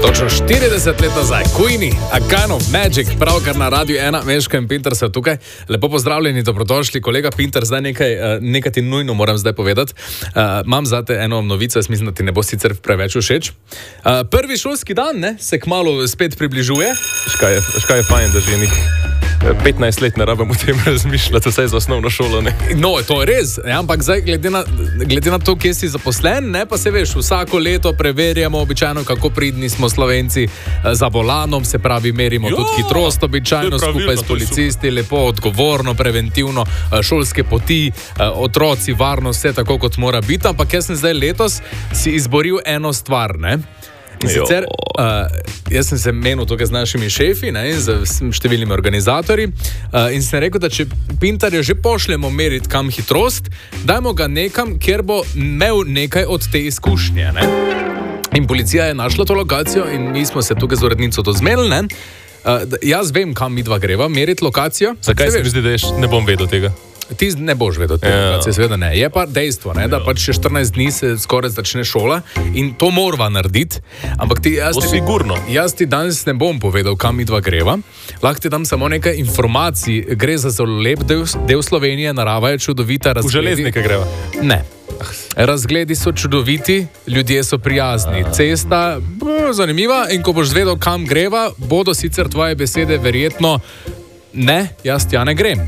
Točno 40 let nazaj, Queenie, A Kind of Magic, pravkar na Radiu 1, Meško in Pinter so tukaj. Lepo pozdravljeni, dobrodošli, kolega Pinter, zdaj nekaj ti nujno moram zdaj povedati. Imam zate eno novico, jaz mislim, da ti ne bo sicer preveč všeč. Prvi šolski dan, ne, se kmalu spet približuje. Škaj je fajn, da že 15 let ne rabimo o tem razmišljati, vsaj za osnovno šolo, ne? No, to je res, ja, ampak zdaj, glede na to, kje si zaposlen, ne, pa se veš, vsako leto preverjamo običajno, kako pridni smo Slovenci za volanom, se pravi, merimo tudi hitrost običajno skupaj s policisti, lepo, odgovorno, preventivno, šolske poti, otroci, varnost, vse tako, kot mora biti, ampak jaz sem zdaj letos si izboril eno stvar, ne? In sicer, jaz sem se menil tukaj z našimi šefi, ne, z številnimi organizatorji, in sem rekel, da če Pintarja že pošljemo meriti kam hitrost, dajmo ga nekam, kjer bo imel nekaj od te izkušnje, ne. In policija je našla to lokacijo in mi smo se tukaj z urednico to zmenili, ne. Jaz vem, kam midva greva, meriti lokacijo. Zakaj se mi zdi, da ne bom vedel tega? Ti ne boš vedel te lokacije, seveda ne. Je pa dejstvo, ne, da pač še 14 dni se skoraj začne šola in to morava narediti. Ampak jaz ti danes ne bom povedal, kam midva greva. Lahko ti dam samo nekaj informacij. Gre za zelo lep del Slovenije, narava je čudovita. V železnike greva? Ne. Razgledi so čudoviti, ljudje so prijazni. Cesta zanimiva in ko boš zvedel, kam greva, bodo sicer tvoje besede verjetno ne, jaz tja ne grem.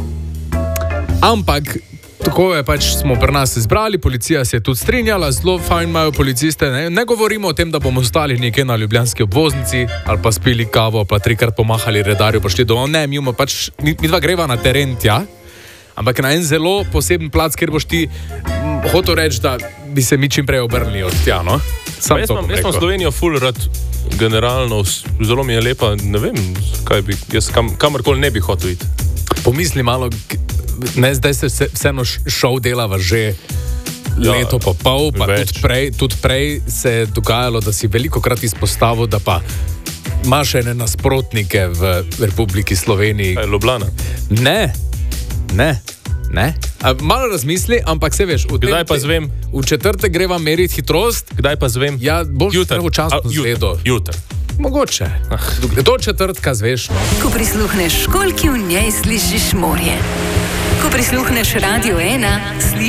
Ampak, tako je pač smo pri nas izbrali, policija se je tudi strinjala, zelo fajn imajo policiste, ne govorimo o tem, da bomo ostali nekje na ljubljanski obvoznici ali pa spili kavo, pa 3-krat pomahali redarju, pa šli domov, ne, mi dva greva na teren tja, ampak na en zelo poseben plac, kjer boš ti hotel reči, da bi se mi čim prej obrnili od tja, no? Jaz imam Slovenijo ful rad, generalno, zelo mi je lepa, ne vem, kaj bi, jaz kamorkoli ne bi hotel iti. Pomisli malo, ne, zdaj se vseeno šov delava že leto pa pol, pa tudi prej se je dogajalo, da si velikokrat izpostavil, da pa imaš ene nasprotnike v Republiki Sloveniji. Kaj je Ljubljana? Ne. Malo razmisli, ampak se veš, kdaj pa zvem? V četrtek greva meriti hitrost. Kdaj pa zvem? Ja, boš pravočasno zvedel. Jutri. Mogoče. Do četrtka zveš, no. Ko prisluhneš školjki, v njej slišiš morje. Ko prisluhneš Radio 1, slišiš